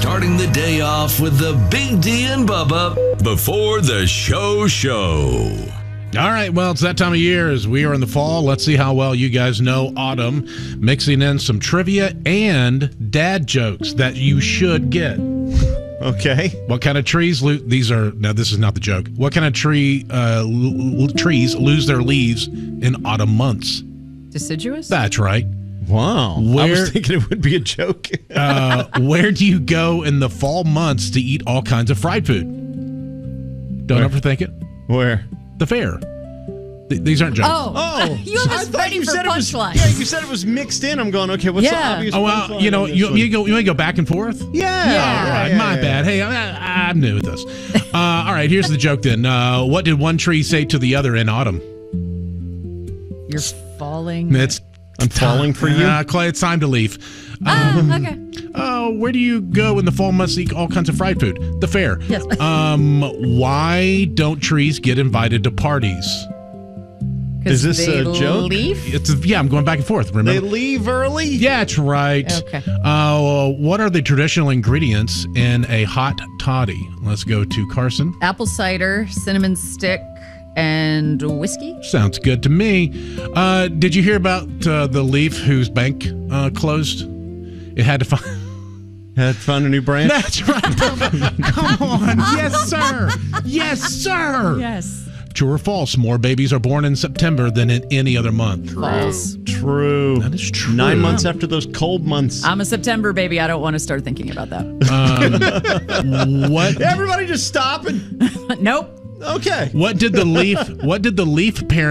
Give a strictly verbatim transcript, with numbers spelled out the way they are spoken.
Starting the day off with the Big D and Bubba before the show show. All right, well, it's that time of year as we are in the fall. Let's see how well you guys know autumn, mixing in some trivia and dad jokes that you should get. Okay. What kind of trees lo- these are now this is not the joke. What kind of tree uh, l- l- trees lose their leaves in autumn months? Deciduous? That's right. Wow. Where, I was thinking it would be a joke. uh, where do you go in the fall months to eat all kinds of fried food? Don't Where? overthink it. Where? The fair. Th- these aren't jokes. Oh, Oh, you have I us thought ready you for said it was. punchlines. Yeah, you said it was mixed in. I'm going. Okay, what's the Yeah. obvious? Oh well, punchline you know, on this you one? you go you want to go back and forth. Yeah. Yeah. All right, yeah, my yeah, bad. Hey, I, I'm new at this. Uh, all right, here's the joke then. Uh, what did one tree say to the other in autumn? You're falling. It's I'm falling for you. Uh, Clay, it's time to leave. Ah, okay. Uh, where do you go in the fall months to eat all kinds of fried food? The fair. Yes. Um, why don't trees get invited to parties? Is this they a joke? Leaf? It's yeah, I'm going back and forth. Remember? They leave early. Yeah, that's right. Okay. Uh, what are the traditional ingredients in a hot toddy? Let's go to Carson. Apple cider, cinnamon stick, and whiskey. Sounds good to me. Uh, did you hear about uh, the Leaf whose bank uh, closed? It had to find. Had found a new branch. That's right. Come on. Yes, sir. Yes, sir. Yes. True or false? More babies are born in September than in any other month. False. True. That is true. Nine months after those cold months. I'm a September baby. I don't want to start thinking about that. Um, what? Everybody just stop and. Nope. Okay. What did the leaf? What did the leaf parent?